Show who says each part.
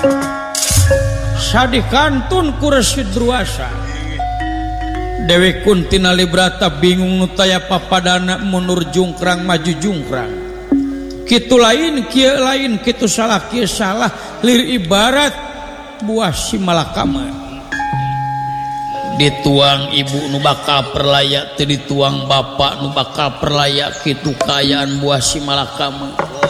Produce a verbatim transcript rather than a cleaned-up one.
Speaker 1: Sadi kantun Resi Druasa Dewi Kuntina Librata bingung nutaya papadana mundur jungkrang maju jungkrang kitu lain kieu lain kitu salah kieu salah lir ibarat buah si malakama dituang ibu nu bakal perlaya teu dituang bapak nu bakal perlaya kitu kayaan buah si malakama